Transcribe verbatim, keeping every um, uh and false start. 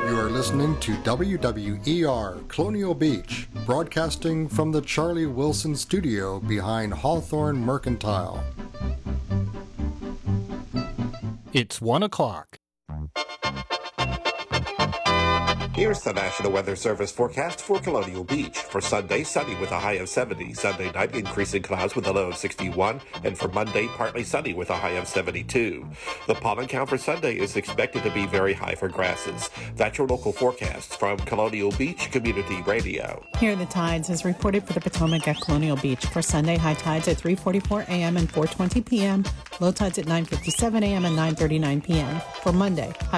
You are listening to W W E R Colonial Beach, broadcasting from the Charlie Wilson studio behind Hawthorne Mercantile. It's one o'clock. Here's the National Weather Service forecast for Colonial Beach. For Sunday, sunny with a high of seventy. Sunday night, increasing clouds with a low of sixty-one. And for Monday, partly sunny with a high of seventy-two. The pollen count for Sunday is expected to be very high for grasses. That's your local forecast from Colonial Beach Community Radio. Here are the tides as reported for the Potomac at Colonial Beach. For Sunday, high tides at three forty-four a.m. and four twenty p.m. Low tides at nine fifty-seven a.m. and nine thirty-nine p.m. For Monday, high